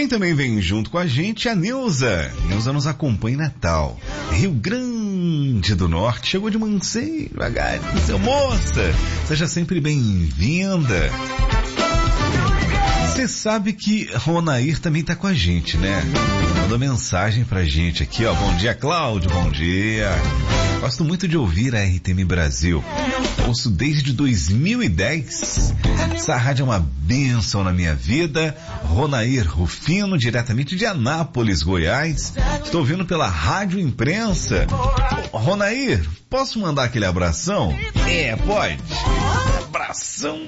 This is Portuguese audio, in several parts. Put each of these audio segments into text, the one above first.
Quem também vem junto com a gente é a Neuza. Neuza nos acompanha em Natal, Rio Grande do Norte. Chegou de mansinho, seu moça. Seja sempre bem-vinda. Você sabe que Ronair também tá com a gente, né? Mandou mensagem pra gente aqui, ó. Bom dia, Cláudio, bom dia. Gosto muito de ouvir a RTM Brasil. Ouço desde 2010. Essa rádio é uma bênção na minha vida. Ronair Rufino, diretamente de Anápolis, Goiás. Estou ouvindo pela Rádio Imprensa. Ronair, posso mandar aquele abração? É, pode. Abração.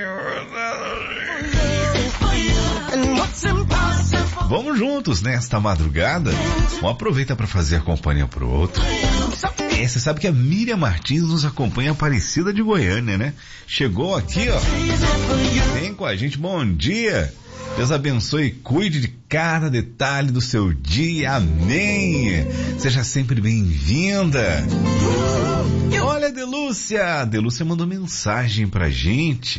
Vamos juntos nesta madrugada. Um aproveita para fazer companhia pro outro. Você sabe que a Miriam Martins nos acompanha, Aparecida de Goiânia, né? Chegou aqui, ó. Vem com a gente, bom dia. Deus abençoe e cuide de cada detalhe do seu dia. Amém. Seja sempre bem-vinda. Olha, Delúcia. Delúcia mandou mensagem pra gente.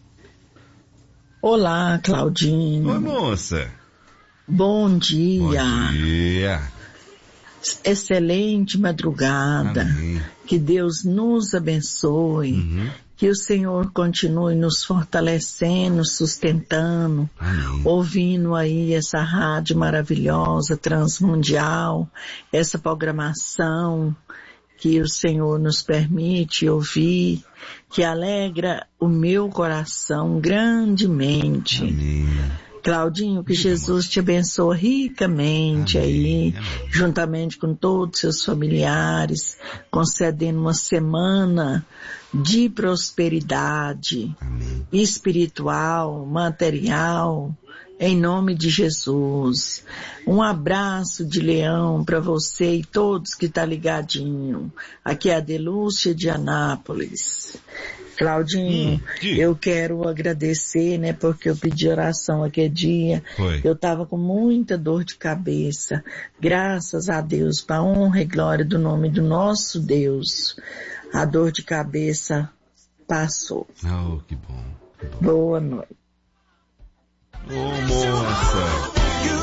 Olá, Claudinho. Oi, moça. Bom dia. Bom dia. Excelente madrugada. Amém. Que Deus nos abençoe. Que o Senhor continue nos fortalecendo, sustentando. Amém. Ouvindo aí essa rádio maravilhosa, transmundial, essa programação que o Senhor nos permite ouvir, que alegra o meu coração grandemente. Amém. Claudinho, que Jesus te abençoe ricamente. Amém. Aí, Amém. juntamente com todos os seus familiares, concedendo uma semana de prosperidade. Amém. Espiritual, material, em nome de Jesus. Um abraço de leão para você e todos que tá ligadinho. Aqui é a Delúcia de Anápolis. Claudinho, eu quero agradecer, né, porque eu pedi oração aquele dia. Foi. Eu tava com muita dor de cabeça. Graças a Deus, para honra e glória do nome do nosso Deus, a dor de cabeça passou. Oh, que bom. Que bom. Boa noite. Ô, moça.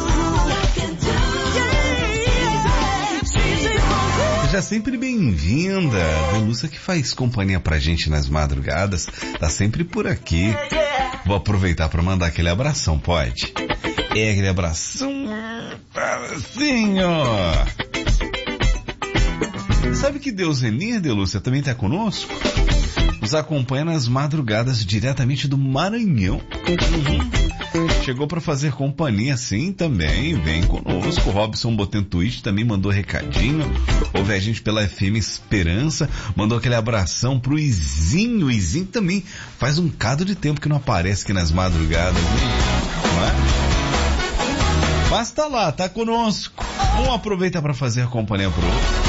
Seja sempre bem-vinda. A Lúcia que faz companhia pra gente nas madrugadas, tá sempre por aqui. Vou aproveitar pra mandar aquele abração, pode? É aquele abração assim, ó. Sabe que Deus Renir, Lúcia, também tá conosco? Nos acompanha nas madrugadas diretamente do Maranhão. Chegou para fazer companhia, sim, também. Vem conosco. O Robson Botentuíche também mandou recadinho. Ouve a gente pela FM Esperança. Mandou aquele abração pro Izinho. O Izinho também faz um bocado de tempo que não aparece aqui nas madrugadas, não é? Mas tá lá, tá conosco. Um aproveita para fazer companhia pro outro.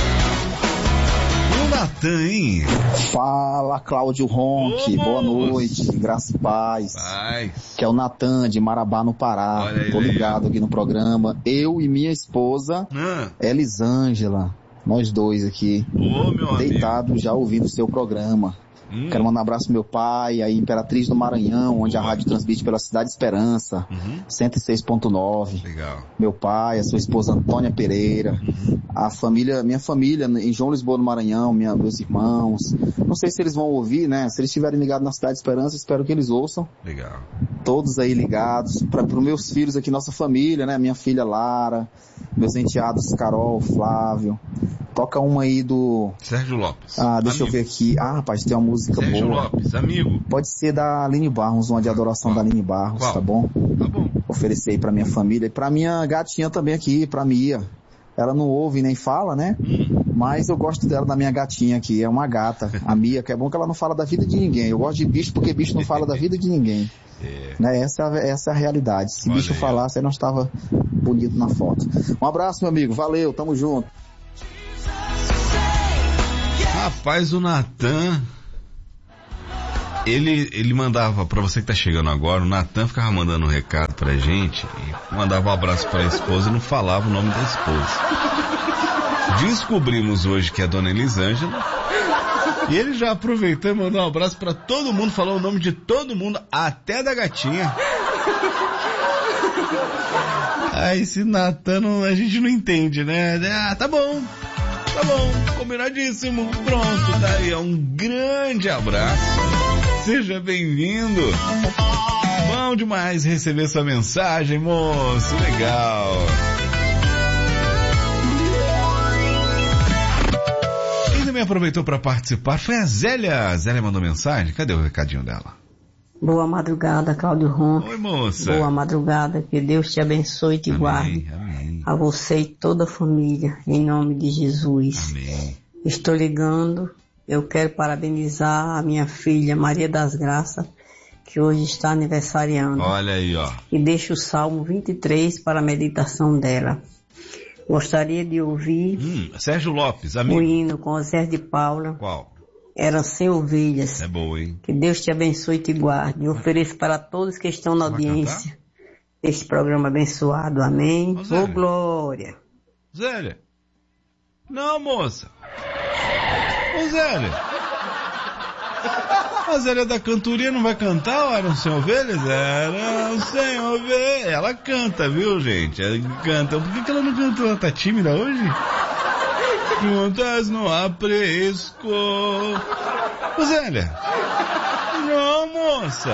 Natan, hein? Fala, Cláudio Ronque. Boa noite, graça e paz. Que é o Natan de Marabá, no Pará. Tô ligado aqui no programa. Eu e minha esposa, Elisângela, nós dois aqui, deitados já ouvindo o seu programa. Quero mandar um abraço pro meu pai, a Imperatriz do Maranhão, onde a rádio transmite pela Cidade Esperança, 106.9. Legal. Meu pai, a sua esposa Antônia Pereira, a família, minha família em João Lisboa do Maranhão, meus irmãos. Não sei se eles vão ouvir, né? Se eles estiverem ligados na Cidade Esperança, espero que eles ouçam. Legal. Todos aí ligados. Para os meus filhos aqui, nossa família, né? Minha filha Lara, meus enteados Carol, Flávio. Toca uma aí do... Sérgio Lopes. Deixa eu ver aqui. Rapaz, tem uma música Sérgio boa. Sérgio Lopes, amigo. Pode ser da Aline Barros, uma de adoração da Aline Barros, tá bom? Tá bom. Oferecer aí pra minha família e pra minha gatinha também aqui, pra Mia. Ela não ouve nem fala, né? Mas eu gosto dela, da minha gatinha aqui. É uma gata, a Mia, que é bom que ela não fala da vida de ninguém. Eu gosto de bicho porque bicho não fala da vida de ninguém. Né? Essa é a realidade. Se bicho falasse, aí não estava bonito na foto. Um abraço, meu amigo. Valeu, tamo junto. Rapaz, o Natan, ele mandava, pra você que tá chegando agora, o Natan ficava mandando um recado pra gente, e mandava um abraço pra esposa e não falava o nome da esposa. Descobrimos hoje que é a dona Elisângela, e ele já aproveitou e mandou um abraço pra todo mundo, falou o nome de todo mundo, até da gatinha. Aí esse Natan a gente não entende, né? Ah, tá bom, combinadíssimo, pronto, tá aí, um grande abraço, seja bem-vindo, bom demais receber sua mensagem, moço, legal. Quem também aproveitou para participar foi a Zélia. A Zélia mandou mensagem, cadê o recadinho dela? Boa madrugada, Cláudio Ron. Oi, moça. Boa madrugada, que Deus te abençoe e te guarde. Amém. A você e toda a família, em nome de Jesus. Amém. Estou ligando, eu quero parabenizar a minha filha Maria das Graças, que hoje está aniversariando. Olha aí, ó. E deixo o Salmo 23 para a meditação dela. Gostaria de ouvir Sérgio Lopes, amigo. O hino com Zé de Paula. Qual? Eram 100 ovelhas. É boa, hein? Que Deus te abençoe e te guarde. Eu ofereço para todos que estão na audiência deste programa abençoado. Amém. Ô, glória. Zélia. Não, moça. Ô, Zélia. A Zélia da cantoria não vai cantar? Eram 100 ovelhas? Eram 100 ovelhas. Ela canta, viu, gente? Ela canta. Por que ela não cantou? Ela tá tímida hoje? Juntas no aprisco. Ô, Zélia. Não, moça.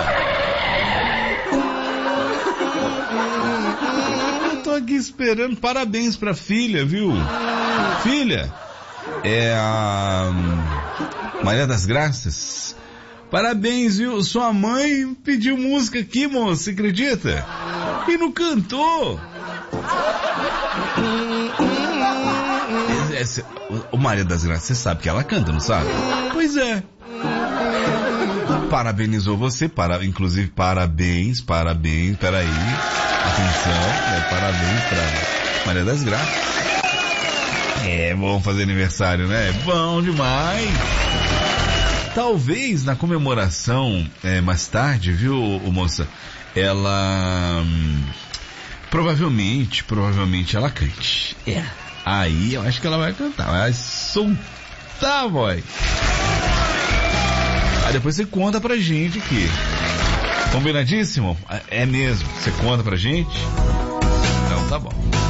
Eu tô aqui esperando. Parabéns pra filha, viu? Filha, é a Maria das Graças. Parabéns, viu? Sua mãe pediu música aqui, moça, você acredita? E não cantou. O Maria das Graças, você sabe que ela canta, não sabe? Pois é. Parabenizou você, inclusive parabéns, peraí. Atenção, né? Parabéns pra Maria das Graças. É bom fazer aniversário, né? É bom demais. Talvez na comemoração, mais tarde, viu, moça? Ela... Provavelmente ela cante. Aí eu acho que ela vai cantar. Vai soltar a voz. Aí depois você conta pra gente aqui. Combinadíssimo? É mesmo? Você conta pra gente? Então tá bom.